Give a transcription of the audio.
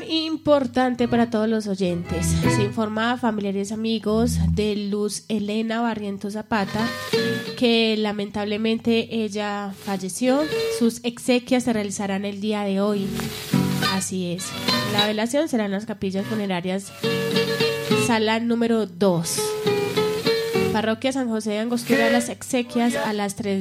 importante para todos los oyentes. Se informa a familiares y amigos de Luz Elena Barrientos Zapata que lamentablemente ella falleció. Sus exequias se realizarán el día de hoy. Así es. La velación será en las capillas funerarias sala número 2. Parroquia San José de Angostura, las exequias a las 3